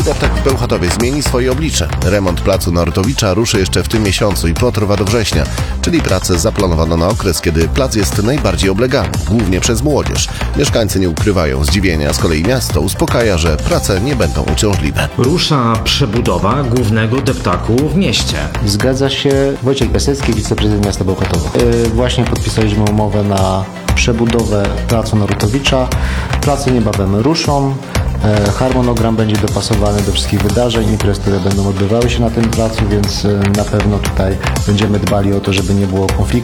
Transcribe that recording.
Nowy deptak w Bełchatowie zmieni swoje oblicze. Remont placu Narutowicza ruszy jeszcze w tym miesiącu i potrwa do września, czyli pracę zaplanowano na okres, kiedy plac jest najbardziej oblegany, głównie przez młodzież. Mieszkańcy nie ukrywają zdziwienia, z kolei miasto uspokaja, że prace nie będą uciążliwe. Rusza przebudowa głównego deptaku w mieście. Zgadza się. Wojciech Piasecki, wiceprezydent miasta Bełchatowa. Właśnie podpisaliśmy umowę na przebudowę placu Narutowicza. Prace niebawem ruszą. Harmonogram będzie dopasowany do wszystkich wydarzeń, imprez, które będą odbywały się na tym placu, więc na pewno tutaj będziemy dbali o to, żeby nie było konfliktu.